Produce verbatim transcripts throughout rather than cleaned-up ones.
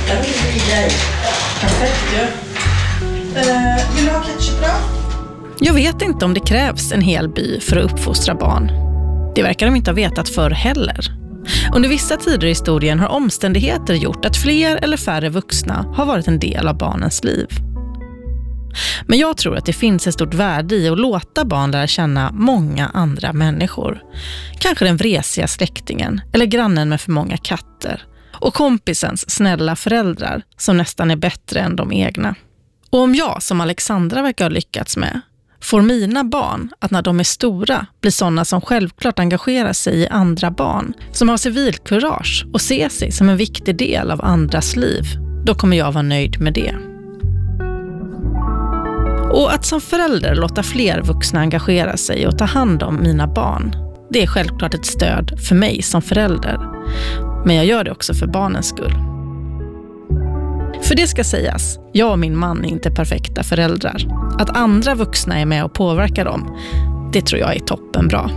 Perfekt, ja. Uh, vill du ha ketchup då? Jag vet inte om det krävs en hel by för att uppfostra barn. Det verkar de inte ha vetat förr heller. Under vissa tider i historien har omständigheter gjort att fler eller färre vuxna har varit en del av barnens liv. Men jag tror att det finns ett stort värde i att låta barn lära känna många andra människor. Kanske den vresiga släktingen eller grannen med för många katter. Och kompisens snälla föräldrar som nästan är bättre än de egna. Och om jag, som Alexandra verkar ha lyckats med, får mina barn att när de är stora bli sådana som självklart engagerar sig i andra barn, som har civilkurage och ser sig som en viktig del av andras liv, då kommer jag vara nöjd med det. Och att som förälder låta fler vuxna engagera sig och ta hand om mina barn, det är självklart ett stöd för mig som förälder. Men jag gör det också för barnens skull. För det ska sägas, jag och min man är inte perfekta föräldrar. Att andra vuxna är med och påverkar dem, det tror jag är toppen bra.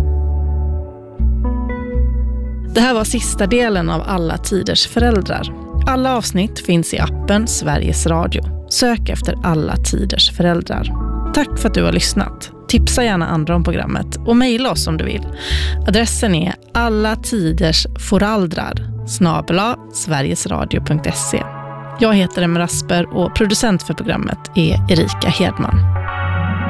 Det här var sista delen av Alla tiders föräldrar. Alla avsnitt finns i appen Sveriges Radio. Sök efter Alla tiders föräldrar. Tack för att du har lyssnat. Tipsa gärna andra om programmet och mejla oss om du vill. Adressen är allatidersforaldrar snabel-a sverigesradio punkt se. Jag heter Emma Rasper och producent för programmet är Erika Hedman.